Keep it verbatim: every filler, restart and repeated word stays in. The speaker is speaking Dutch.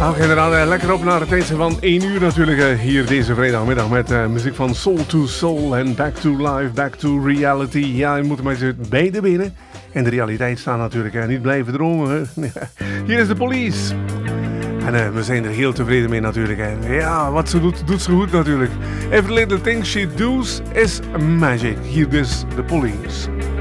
Nou, inderdaad, uh, lekker op naar het einde van één uur natuurlijk. Uh, hier deze vrijdagmiddag met uh, muziek van Soul to Soul en Back to Life, Back to Reality. Ja, je moet er maar eens beide binnen. En de realiteit staat natuurlijk, uh, niet blijven dromen. Hier is de Police. En uh, we zijn er heel tevreden mee natuurlijk. Hè. Ja, wat ze doet, doet ze goed natuurlijk. Every little thing she does is magic. Hier dus de Police.